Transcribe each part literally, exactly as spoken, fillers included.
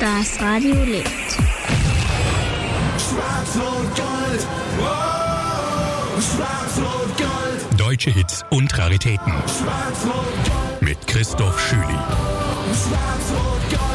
Das Radio lebt. Schwarz-Rot-Gold, wow, Schwarz-Rot-Gold. Deutsche Hits und Raritäten. Schwarz-Rot-Gold. Mit Christoph Schüli. Schwarz-Rot-Gold.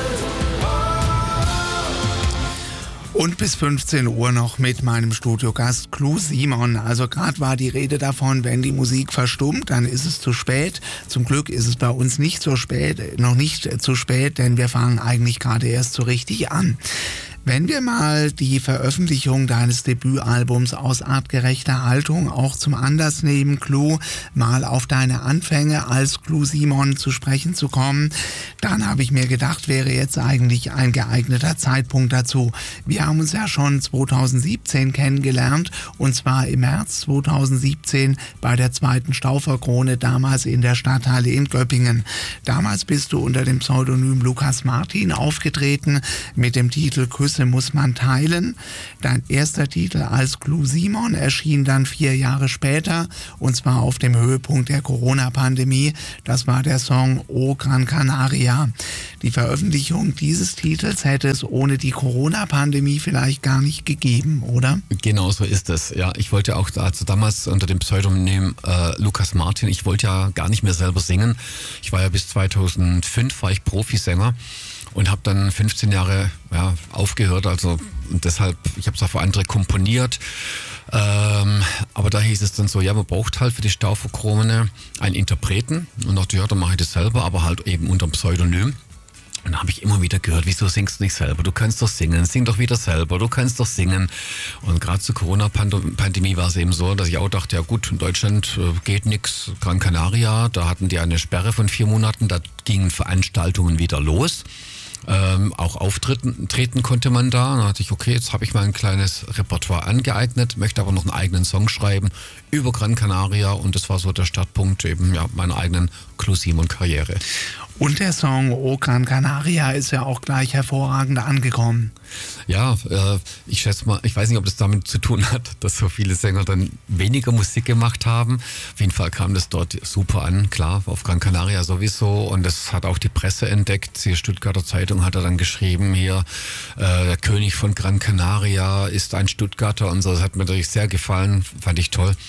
Und bis fünfzehn Uhr noch mit meinem Studiogast Clou Simon. Also gerade war die Rede davon, wenn die Musik verstummt, dann ist es zu spät. Zum Glück ist es bei uns nicht so spät, noch nicht zu spät, denn wir fangen eigentlich gerade erst so richtig an. Wenn wir mal die Veröffentlichung deines Debütalbums Aus artgerechter Haltung auch zum Anlass nehmen, Clou, mal auf deine Anfänge als Clou Simon zu sprechen zu kommen, dann habe ich mir gedacht, wäre jetzt eigentlich ein geeigneter Zeitpunkt dazu. Wir haben uns ja schon zweitausendsiebzehn kennengelernt, und zwar im März zweitausendsiebzehn bei der zweiten Stauferkrone, damals in der Stadthalle in Göppingen. Damals bist du unter dem Pseudonym Lukas Martin aufgetreten mit dem Titel Küsse muss man teilen. Dein erster Titel als Clou Simon erschien dann vier Jahre später, und zwar auf dem Höhepunkt der Corona-Pandemie. Das war der Song O Gran Canaria. Die Veröffentlichung dieses Titels hätte es ohne die Corona-Pandemie vielleicht gar nicht gegeben, oder? Genau so ist es. Ja, ich wollte auch also damals unter dem Pseudonym äh, Lukas Martin, ich wollte ja gar nicht mehr selber singen. Ich war ja bis zweitausendfünf war ich Profisänger. Und habe dann fünfzehn Jahre ja, aufgehört, also und deshalb, ich habe es auch für andere komponiert, ähm, aber da hieß es dann so, ja, man braucht halt für die Stauferkrone einen Interpreten, und dachte, ja, dann mache ich das selber, aber halt eben unter dem Pseudonym. Und da habe ich immer wieder gehört, wieso singst du nicht selber? Du kannst doch singen, sing doch wieder selber, du kannst doch singen. Und gerade zur Corona-Pandemie war es eben so, dass ich auch dachte, ja gut, in Deutschland äh, geht nichts, Gran Canaria, da hatten die eine Sperre von vier Monaten, da gingen Veranstaltungen wieder los. Ähm, auch auftreten treten konnte man da. Da dachte ich, okay, jetzt habe ich mal ein kleines Repertoire angeeignet, möchte aber noch einen eigenen Song schreiben über Gran Canaria, und das war so der Startpunkt eben ja, meiner eigenen Clou Simon Karriere. Und der Song O Gran Canaria ist ja auch gleich hervorragend angekommen. Ja, äh, ich schätze mal, ich weiß nicht, ob das damit zu tun hat, dass so viele Sänger dann weniger Musik gemacht haben. Auf jeden Fall kam das dort super an, klar, auf Gran Canaria sowieso, und das hat auch die Presse entdeckt. Die Stuttgarter Zeitung hat er dann geschrieben, hier, äh, der König von Gran Canaria ist ein Stuttgarter und so. Das hat mir natürlich sehr gefallen, fand ich toll.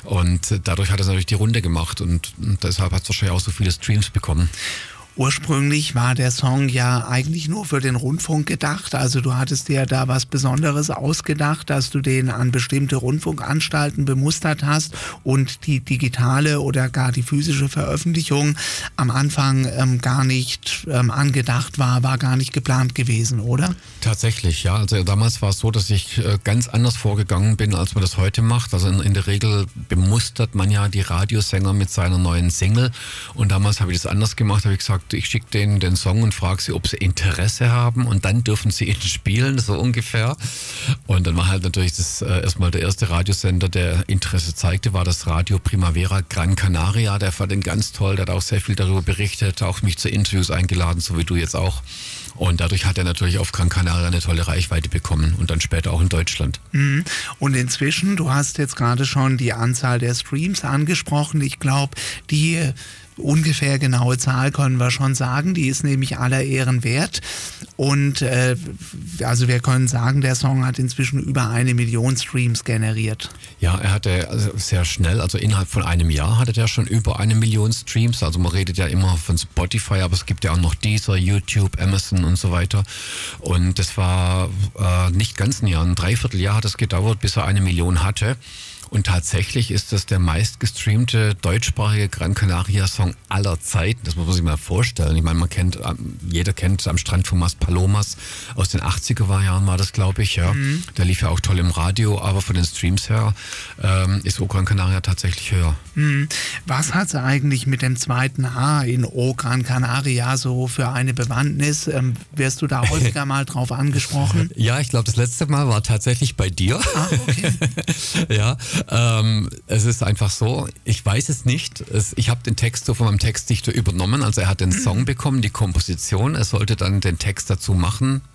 Und dadurch hat es natürlich die Runde gemacht, und, und deshalb hat es wahrscheinlich auch so viele Streams bekommen. Ursprünglich war der Song ja eigentlich nur für den Rundfunk gedacht. Also du hattest dir da was Besonderes ausgedacht, dass du den an bestimmte Rundfunkanstalten bemustert hast, und die digitale oder gar die physische Veröffentlichung am Anfang ähm, gar nicht ähm, angedacht war, war gar nicht geplant gewesen, oder? Tatsächlich, ja. Also damals war es so, dass ich äh, ganz anders vorgegangen bin, als man das heute macht. Also in, in der Regel bemustert man ja die Radiosänger mit seiner neuen Single, und damals habe ich das anders gemacht, habe ich gesagt, ich schicke denen den Song und frage sie, ob sie Interesse haben, und dann dürfen sie ihn spielen, so ungefähr. Und dann war halt natürlich das äh, erstmal der erste Radiosender, der Interesse zeigte, war das Radio Primavera Gran Canaria. Der fand den ganz toll, der hat auch sehr viel darüber berichtet, auch mich zu Interviews eingeladen, so wie du jetzt auch. Und dadurch hat er natürlich auf Gran Canaria eine tolle Reichweite bekommen, und dann später auch in Deutschland. Mhm. Und inzwischen, du hast jetzt gerade schon die Anzahl der Streams angesprochen. Ich glaube, die ungefähr genaue Zahl können wir schon sagen, die ist nämlich aller Ehren wert. Und äh, also wir können sagen, der Song hat inzwischen über eine Million Streams generiert. Ja, er hatte also sehr schnell, also innerhalb von einem Jahr hatte er schon über eine Million Streams. Also man redet ja immer von Spotify, aber es gibt ja auch noch Deezer, YouTube, Amazon und so weiter. Und das war äh, nicht ganz ein Jahr, ein Dreivierteljahr hat es gedauert, bis er eine Million hatte. Und tatsächlich ist das der meistgestreamte deutschsprachige Gran Canaria-Song aller Zeiten. Das muss man sich mal vorstellen. Ich meine, man kennt, jeder kennt Am Strand von Mas Palomas. Aus den achtziger Jahren war das, glaube ich. Ja. Mhm. Der lief ja auch toll im Radio, aber von den Streams her ähm, ist O Gran Canaria tatsächlich höher. Mhm. Was hat es eigentlich mit dem zweiten H in O Gran Canaria so für eine Bewandtnis? Ähm, wirst du da häufiger mal drauf angesprochen? Ja, ich glaube, das letzte Mal war tatsächlich bei dir. Ah, okay. Ja. Ähm, es ist einfach so, ich weiß es nicht. Es, ich habe den Text so von meinem Textdichter übernommen. Also er hat den Song bekommen, die Komposition. Er sollte dann den Text dazu machen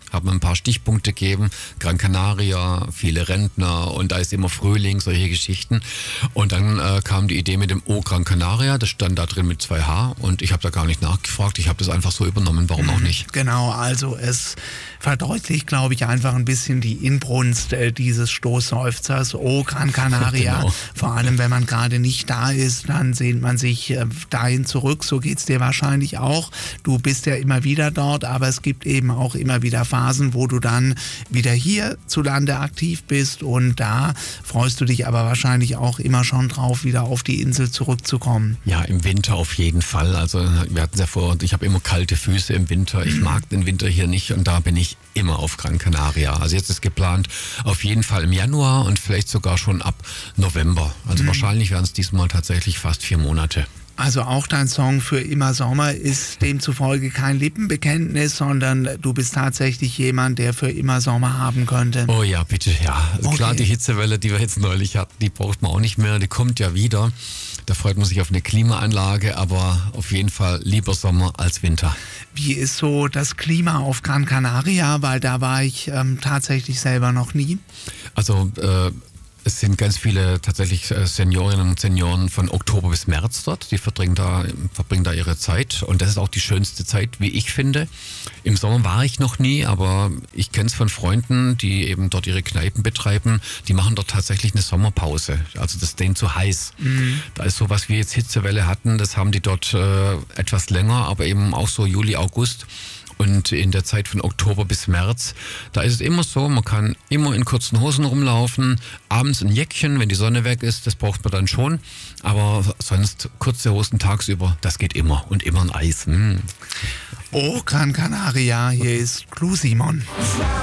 habe mir ein paar Stichpunkte gegeben, Gran Canaria, viele Rentner und da ist immer Frühling, solche Geschichten. Und dann äh, kam die Idee mit dem O Gran Canaria, das stand da drin mit zwei H und ich habe da gar nicht nachgefragt, ich habe das einfach so übernommen, warum auch nicht. Genau, also es verdeutlicht, glaube ich, einfach ein bisschen die Inbrunst äh, dieses Stoßseufzers, O Gran Canaria. Genau. Vor allem, wenn man gerade nicht da ist, dann sehnt man sich äh, dahin zurück, so geht's dir wahrscheinlich auch. Du bist ja immer wieder dort, aber es gibt eben auch immer wieder Phasen, wo du dann wieder hier zu Lande aktiv bist und da freust du dich aber wahrscheinlich auch immer schon drauf, wieder auf die Insel zurückzukommen. Ja, im Winter auf jeden Fall. Also wir hatten es ja vor, ich habe immer kalte Füße im Winter. Ich mag den Winter hier nicht und da bin ich immer auf Gran Canaria. Also jetzt ist geplant auf jeden Fall im Januar und vielleicht sogar schon ab November. Also mhm. wahrscheinlich werden es diesmal tatsächlich fast vier Monate. Also auch dein Song für immer Sommer ist demzufolge kein Lippenbekenntnis, sondern du bist tatsächlich jemand, der für immer Sommer haben könnte. Oh ja, bitte, ja. Also okay. Klar, die Hitzewelle, die wir jetzt neulich hatten, die braucht man auch nicht mehr. Die kommt ja wieder. Da freut man sich auf eine Klimaanlage, aber auf jeden Fall lieber Sommer als Winter. Wie ist so das Klima auf Gran Canaria? Weil da war ich ähm, tatsächlich selber noch nie. Also äh, es sind ganz viele tatsächlich Seniorinnen und Senioren von Oktober bis März dort. Die verbringen da, verbringen da ihre Zeit und das ist auch die schönste Zeit, wie ich finde. Im Sommer war ich noch nie, aber ich kenne es von Freunden, die eben dort ihre Kneipen betreiben. Die machen dort tatsächlich eine Sommerpause. Also das ist denen zu heiß. Mhm. Da ist sowas wie jetzt Hitzewelle hatten, das haben die dort äh, etwas länger, aber eben auch so Juli, August. Und in der Zeit von Oktober bis März, da ist es immer so, man kann immer in kurzen Hosen rumlaufen, abends ein Jäckchen, wenn die Sonne weg ist, das braucht man dann schon. Aber sonst kurze Hosen tagsüber, das geht immer und immer ein Eis. Mm. Oh, Gran Canaria, hier ist Clou Simon.